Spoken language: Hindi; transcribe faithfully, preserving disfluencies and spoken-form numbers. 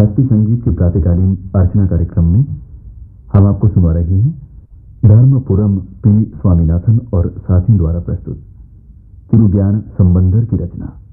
भक्ति संगीत के प्रातःकालीन अर्चना कार्यक्रम में हम आपको सुना रहे हैं धर्मपुरम पी स्वामीनाथन और साथियों द्वारा प्रस्तुत तिरुज्ञान संबंधर की रचना।